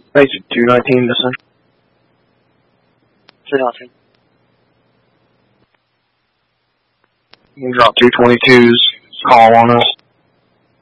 Basic 219, listen. 219. You can drop 222's call on us.